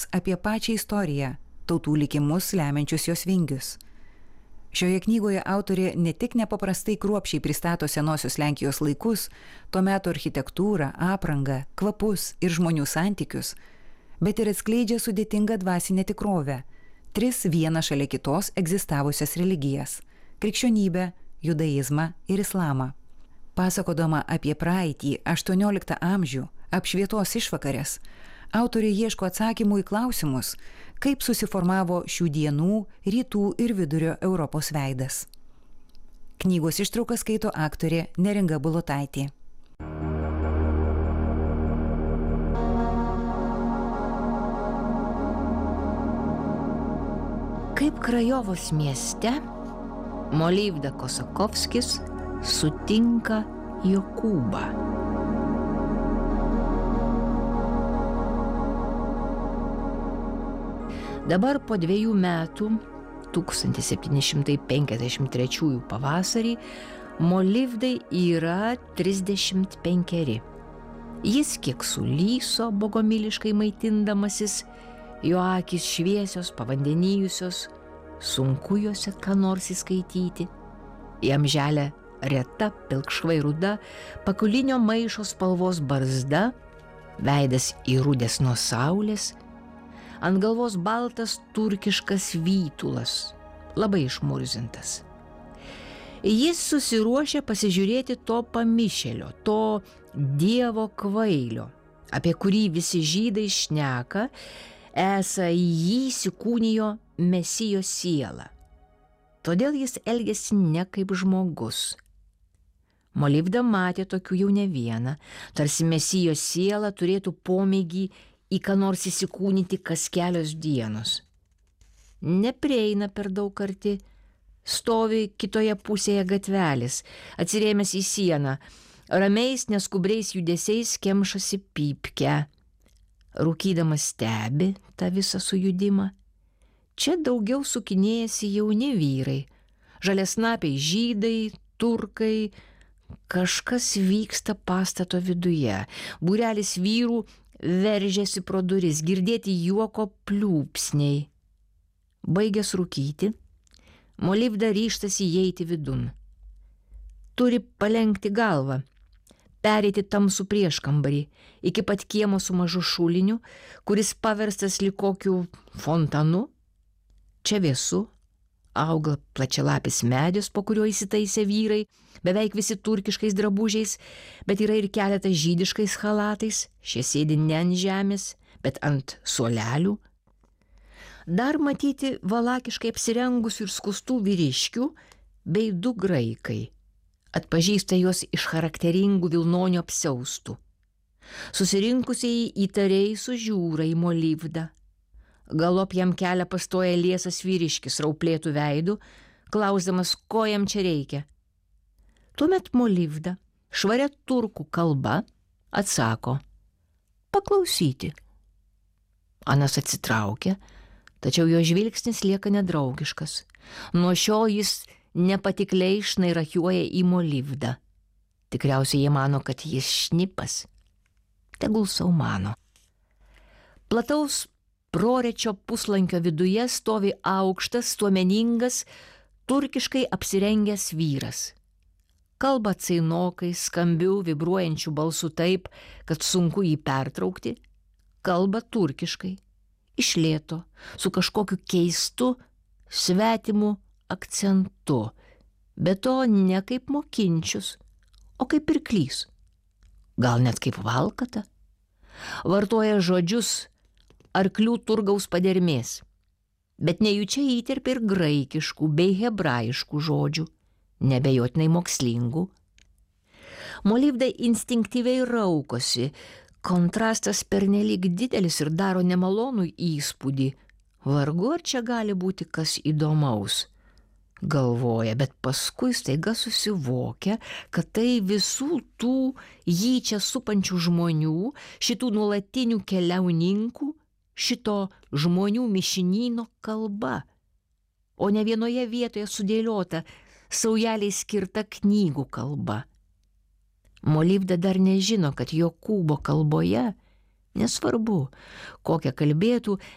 apie pačią istoriją, tautų likimus lemiančius jos vingius. Šioje knygoje autorė ne tik nepaprastai kruopščiai pristato senosios Lenkijos laikus, to meto architektūrą, aprangą, kvapus ir žmonių santykius, bet ir atskleidžia sudėtingą dvasinę tikrovę, 3 viena šalia kitos egzistavusias religijas – krikščionybę, judaizmą ir islamą. Pasakodama apie praeitį, 18 amžių, apšvietos išvakarės, autorė ieško atsakymų į klausimus, kaip susiformavo šių dienų, rytų ir vidurio Europos veidas. Knygos ištrauką skaito aktorė Neringa Bulotaitė. Kaip Krajovos mieste Molivda Kosakovskis sutinka Jokūbą. Dabar po 2 metų, 1753 pavasarį, Molivdai yra 35. Jis kiek sulyso bogomiliškai maitindamasis, jo akys šviesios, pavandenijusios, sunku juose ką nors įskaityti. Jam želia reta, pilkšvai ruda, pakulinio maišo spalvos barzda, veidas įrudęs nuo saulės, ant galvos baltas turkiškas vytulas, labai išmurzintas. Jis susiruošė pasižiūrėti to pamišėlio, to dievo kvailio, apie kurį visi žydai šneka, esą į jį įsikūnijo Mesijo siela. Todėl jis elgėsi ne kaip žmogus. Molivda matė tokių jau ne vieną, tarsi Mesijo siela turėtų pomėgį į ką nors įsikūnyti kas kelios dienos. Neprieina per daug arti, stovi kitoje pusėje gatvelės, atsirėmęs į sieną, ramiais neskubriais judesiais kemšasi pypkę. Rūkydamas stebi tą visą sujudimą. Čia daugiau sukinėjasi jauni vyrai, žaliasnapiai žydai, turkai, kažkas vyksta pastato viduje. Būrelis vyrų veržiasi pro duris, girdėti juoko pliūpsniai. Baigęs rūkyti, Molivda ryžtasi įeiti vidun. Turi palenkti galvą, pereiti tamsų prieškambarį, iki pat kiemo su mažu šuliniu, kuris paverstas lyg kokiu fontanu. Čia vėsu, auga plačialapis medis, po kurio įsitaisė vyrai, beveik visi turkiškais drabužiais, bet yra ir keletas žydiškais chalatais, šie sėdi ne ant žemės, bet ant suolelių. Dar matyti valakiškai apsirengusių ir skustų vyriškių bei 2 graikai. Atpažįsta juos iš charakteringų vilnonių apsiaustų. Susirinkusiai įtariai sužiūra į Molivdą. Galop jam kelią pastoja liesas vyriškis rauplėtų veidų, klausdamas, ko jam čia reikia. Tuomet Molivda, švaria turkų kalba, atsako: paklausyti. Anas atsitraukia, tačiau jo žvilgsnis lieka nedraugiškas. Nuo šio jis nepatikliai šnairakiuoja į Molivdą. Tikriausiai jie mano, kad jis šnipas. Tegul sau mano. Plataus prorečio puslankio viduje stovi aukštas, stuomeningas, turkiškai apsirengęs vyras. Kalba atsainokai, skambiu, vibruojančiu balsu taip, kad sunku jį pertraukti. Kalba turkiškai, iš lėto, su kažkokiu keistu, svetimu akcentu, bet to ne kaip mokinčius, o kaip pirklys, gal net kaip valkata. Vartoja žodžius arklių turgaus padermės, bet nejučia įterpia ir graikiškų bei hebrajiškų žodžių, nebejotinai mokslingų. Molivda instinktyviai raukosi, kontrastas pernelyg didelis ir daro nemalonų įspūdį. Vargu ar čia gali būti kas įdomaus, galvoja, bet paskui staiga susivokia, kad tai visų tų jį čia supančių žmonių, šitų nuolatinių keliauninkų, šito žmonių mišinyno kalba, o ne vienoje vietoje sudėliota saujeliai skirta knygų kalba. Molivda dar nežino, kad Jokūbo kalboje, nesvarbu, kokią kalbėtų,